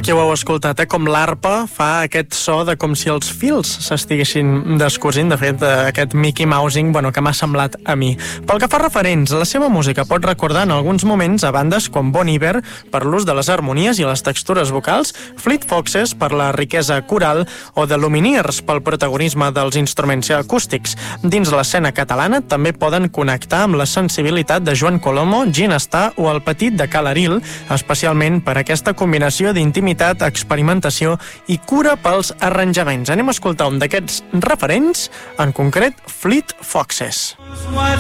Aquí ho heu escoltat, com l'arpa fa aquest so de com si els fils s'estiguessin descosint. De fet, aquest Mickey Mousing, que m'ha semblat a mi. Pel que fa referents, la seva música pot recordar en alguns moments a bandes com Bon Iver per l'ús de les harmonies i les textures vocals, Fleet Foxes per la riquesa coral o The Lumineers pel protagonisme dels instruments acústics. Dins l'escena catalana també poden connectar amb la sensibilitat de Joan Colomo, Ginestar o el Petit de Calaril, especialment per aquesta combinació d'intimitat, experimentació i cura pels arranjaments. Anem a escoltar un d'aquests referents, en concret Fleet Foxes.